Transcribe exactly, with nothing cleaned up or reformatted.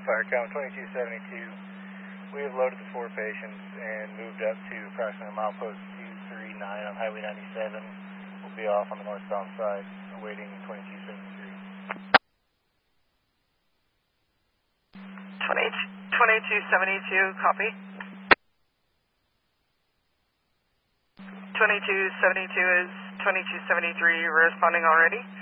Firecom twenty-two seventy-two. We have loaded the four patients and moved up to approximately milepost two three nine on Highway ninety-seven. We'll be off on the northbound side, awaiting twenty-two seventy-three. twenty-two seventy-two, copy. twenty-two seventy-two is twenty-two seventy-three responding already.